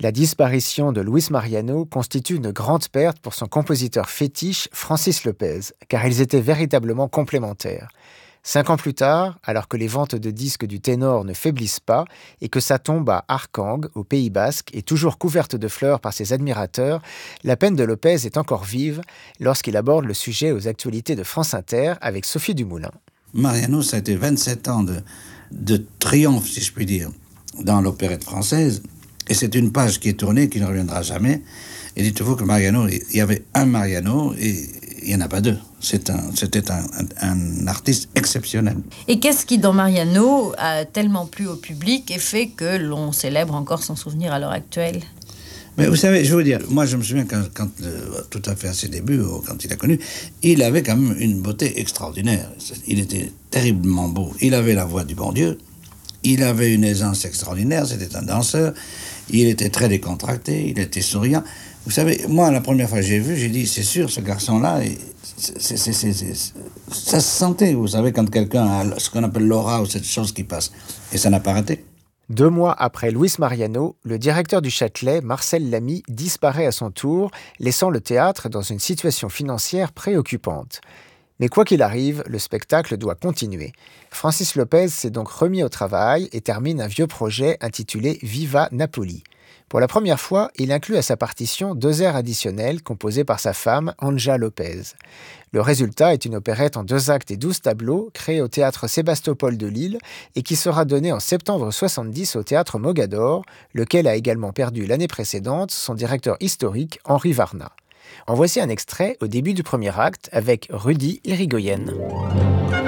La disparition de Luis Mariano constitue une grande perte pour son compositeur fétiche Francis Lopez, car ils étaient véritablement complémentaires. 5 ans plus tard, alors que les ventes de disques du ténor ne faiblissent pas et que sa tombe à Arcang, au Pays Basque, est toujours couverte de fleurs par ses admirateurs, la peine de Lopez est encore vive lorsqu'il aborde le sujet aux actualités de France Inter avec Sophie Dumoulin. Mariano, ça a été 27 ans de triomphe, si je puis dire, dans l'opérette française. Et c'est une page qui est tournée, qui ne reviendra jamais. Et dites-vous que Mariano, il y avait un Mariano et il n'y en a pas deux. C'était un artiste exceptionnel. Et qu'est-ce qui, dans Mariano, a tellement plu au public et fait que l'on célèbre encore son souvenir à l'heure actuelle ? Mais vous savez, je vais vous dire, moi je me souviens quand tout à fait à ses débuts, quand il a connu, il avait quand même une beauté extraordinaire. Il était terriblement beau. Il avait la voix du bon Dieu. Il avait une aisance extraordinaire. C'était un danseur. Il était très décontracté. Il était souriant. Vous savez, moi, la première fois que j'ai vu, j'ai dit, c'est sûr, ce garçon-là, ça se sentait, vous savez, quand quelqu'un a ce qu'on appelle l'aura ou cette chose qui passe. Et ça n'a pas raté. 2 mois après Luis Mariano, le directeur du Châtelet, Marcel Lamy, disparaît à son tour, laissant le théâtre dans une situation financière préoccupante. Mais quoi qu'il arrive, le spectacle doit continuer. Francis Lopez s'est donc remis au travail et termine un vieux projet intitulé Viva Napoli. Pour la première fois, il inclut à sa partition 2 airs additionnels composés par sa femme, Anja Lopez. Le résultat est une opérette en 2 actes et 12 tableaux, créée au théâtre Sébastopol de Lille et qui sera donnée en septembre 70 au théâtre Mogador, lequel a également perdu l'année précédente son directeur historique, Henri Varna. En voici un extrait au début du premier acte avec Rudy Irigoyen.